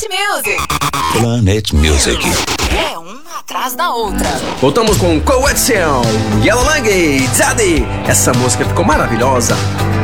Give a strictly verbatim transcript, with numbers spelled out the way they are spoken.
Music. Planet Music. É uma atrás da outra. Voltamos com Coação, Yellow Lang, Zaddy. Essa música ficou maravilhosa.